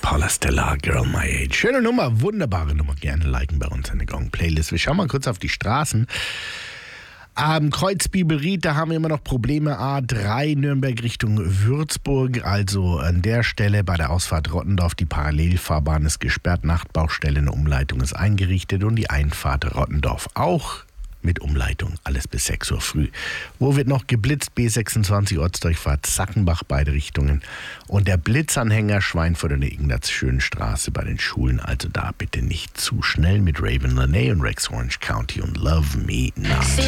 Paula Stella, Girl My Age. Schöne Nummer, wunderbare Nummer. Gerne liken bei uns in der Gong-Playlist. Wir schauen mal kurz auf die Straßen. Kreuz Biberried, da haben wir immer noch Probleme. A3 Nürnberg Richtung Würzburg, also an der Stelle bei der Ausfahrt Rottendorf, die Parallelfahrbahn ist gesperrt, Nachtbaustelle, eine Umleitung ist eingerichtet und die Einfahrt Rottendorf auch mit Umleitung, alles bis 6 Uhr früh. Wo wird noch geblitzt? B26 Ortsdurchfahrt Sackenbach, beide Richtungen. Und der Blitzanhänger Schweinfurt und der Ignaz-Schön-Straße bei den Schulen. Also da bitte nicht zu schnell mit Raven Lene und Rex Orange County und Love Me Not.